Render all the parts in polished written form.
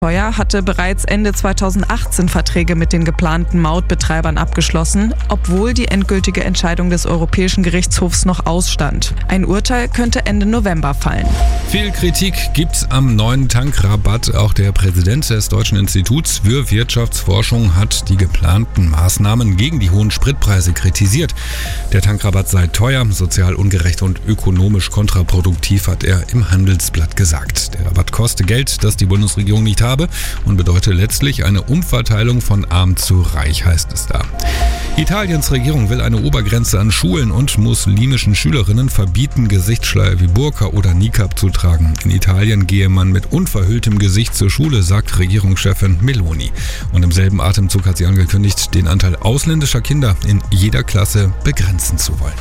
Teuer hatte bereits Ende 2018 Verträge mit den geplanten Mautbetreibern abgeschlossen, obwohl die endgültige Entscheidung des Europäischen Gerichtshofs noch ausstand. Ein Urteil könnte Ende November fallen. Viel Kritik gibt's am neuen Tankrabatt. Auch der Präsident des Deutschen Instituts für Wirtschaftsforschung hat die geplanten Maßnahmen gegen die hohen Spritpreise kritisiert. Der Tankrabatt sei teuer, sozial ungerecht und ökonomisch kontraproduktiv, hat er im Handelsblatt gesagt. Der Rabatt koste Geld, das die Bundesregierung nicht habe und bedeutet letztlich eine Umverteilung von arm zu reich, heißt es da. Italiens Regierung will eine Obergrenze an Schulen und muslimischen Schülerinnen verbieten, Gesichtsschleier wie Burka oder Niqab zu tragen. In Italien gehe man mit unverhülltem Gesicht zur Schule, sagt Regierungschefin Meloni. Und im selben Atemzug hat sie angekündigt, den Anteil ausländischer Kinder in jeder Klasse begrenzen zu wollen.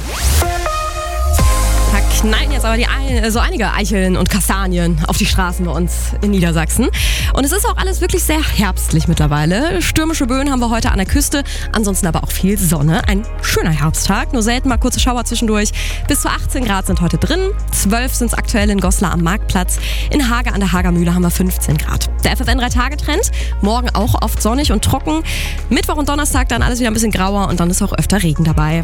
Da knallen jetzt aber so einige Eicheln und Kastanien auf die Straßen bei uns in Niedersachsen. Und es ist auch alles wirklich sehr herbstlich mittlerweile. Stürmische Böen haben wir heute an der Küste, ansonsten aber auch viel Sonne. Ein schöner Herbsttag, nur selten mal kurze Schauer zwischendurch. Bis zu 18 Grad sind heute drin, 12 sind es aktuell in Goslar am Marktplatz. In Hage an der Hagermühle haben wir 15 Grad. Der FFN 3-Tage-Trend, morgen auch oft sonnig und trocken. Mittwoch und Donnerstag dann alles wieder ein bisschen grauer und dann ist auch öfter Regen dabei.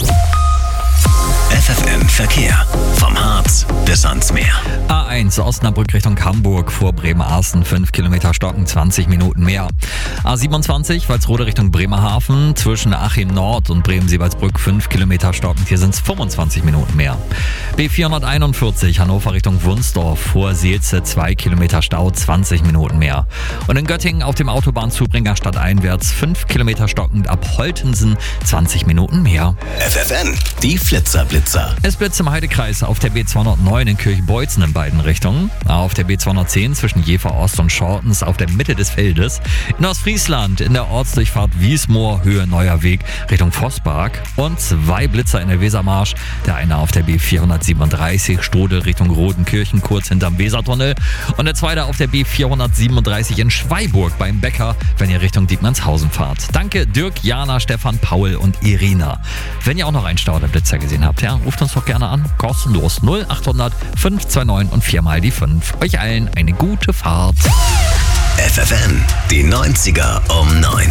FFN Verkehr. Vom Harz bis ans Meer. A1 Osnabrück Richtung Hamburg vor Bremerhaven, 5 Kilometer Stocken, 20 Minuten mehr. A27 Walsrode Richtung Bremerhaven, zwischen Achim Nord und Bremen-Seebaldsbrück 5 Kilometer Stocken, hier sind es 25 Minuten mehr. B441 Hannover Richtung Wunsdorf vor Seelze, 2 Kilometer Stau, 20 Minuten mehr. Und in Göttingen auf dem Autobahnzubringer stadteinwärts 5 Kilometer stockend ab Holtensen, 20 Minuten mehr. FFN, die Flitzer-Blitzer. Es blitzt im Heidekreis auf der B209 in Kirchbeutzen in beiden Richtungen. Auf der B210 zwischen Jever Ost und Schortens auf der Mitte des Feldes. In Ostfriesland in der Ortsdurchfahrt Wiesmoor, Höhe Neuer Weg Richtung Vossbarg. Und 2 Blitzer in der Wesermarsch. Der eine auf der B437 Strodel Richtung Rodenkirchen kurz hinterm Wesertunnel. Und der zweite auf der B437 in Schweiburg beim Bäcker, wenn ihr Richtung Diekmannshausen fahrt. Danke Dirk, Jana, Stefan, Paul und Irina. Wenn ihr auch noch einen Stau der Blitzer gesehen habt, ja, ruft uns doch gerne an. Kostenlos 0800 529 und 4 mal die 5. Euch allen eine gute Fahrt. FFN, die 90er um 9.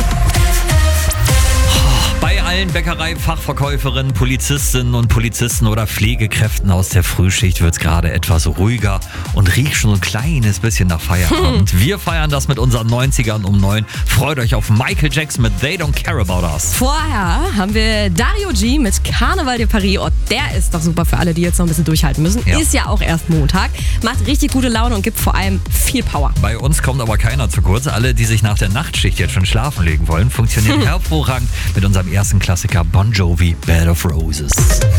Bei allen Bäckerei-Fachverkäuferinnen, Polizistinnen und Polizisten oder Pflegekräften aus der Frühschicht wird es gerade etwas ruhiger und riecht schon ein kleines bisschen nach Feierabend. Wir feiern das mit unseren 90ern um 9. Freut euch auf Michael Jackson mit They Don't Care About Us. Vorher haben wir Dario G mit Carnaval de Paris. Oh, der ist doch super für alle, die jetzt noch ein bisschen durchhalten müssen. Ja. Ist ja auch erst Montag. Macht richtig gute Laune und gibt vor allem viel Power. Bei uns kommt aber keiner zu kurz. Alle, die sich nach der Nachtschicht jetzt schon schlafen legen wollen, funktionieren hervorragend mit unserem ersten Klassiker Bon Jovi, Bed of Roses.